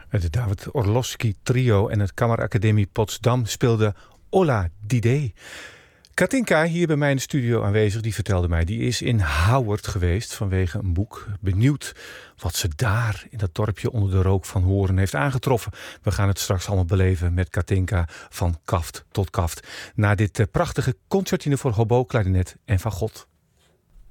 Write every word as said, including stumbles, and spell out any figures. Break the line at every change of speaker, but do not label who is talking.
Het David Orlowski trio en het Kammeracademie Potsdam speelden Ola Dide. Katinka, hier bij mij in de studio aanwezig, die vertelde mij... die is in Howard geweest vanwege een boek. Benieuwd wat ze daar in dat dorpje onder de rook van Horen heeft aangetroffen. We gaan het straks allemaal beleven met Katinka van kaft tot kaft. Na dit prachtige concertine voor hobo, klarinet en fagot.